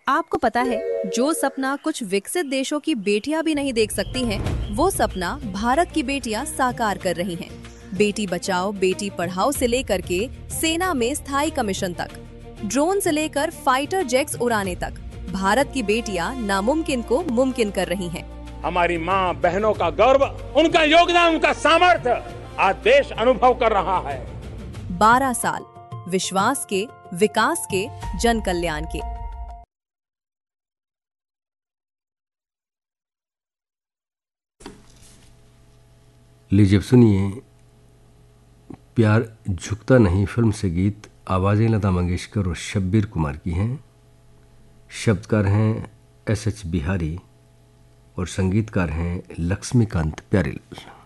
आपको पता है, जो सपना कुछ विकसित देशों की बेटियां भी नहीं देख सकती हैं, वो सपना भारत की बेटियां साकार कर रही हैं। बेटी बचाओ बेटी पढ़ाओ से लेकर के सेना में स्थायी कमीशन तक, ड्रोन से लेकर फाइटर जेट्स उड़ाने तक, भारत की बेटियां नामुमकिन को मुमकिन कर रही हैं। हमारी माँ बहनों का गर्व, उनका योगदान, उनका सामर्थ्य आज देश अनुभव कर रहा है। 12 साल विश्वास के, विकास के, जन कल्याण के। लीजिए सुनिए प्यार झुकता नहीं फिल्म से गीत। आवाज़ें लता मंगेशकर और शब्बीर कुमार की हैं। शब्दकार हैं एस एच बिहारी और संगीतकार हैं लक्ष्मीकांत प्यारेलाल।